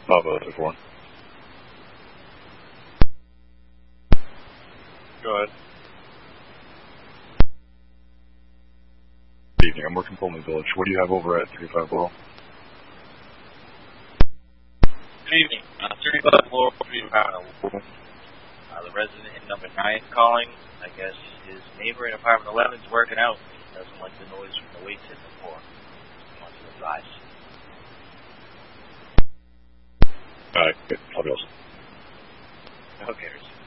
4. Go ahead. Good evening. I'm working Pullman Village. What do you have over at 35 Laurel? Good evening. 35 Laurel, the resident in number 9 calling. I guess his neighbor in apartment 11 is working out. He doesn't like the noise from the weights hitting the floor. He wants to advise. Alright, good. I'll be awesome. Who cares?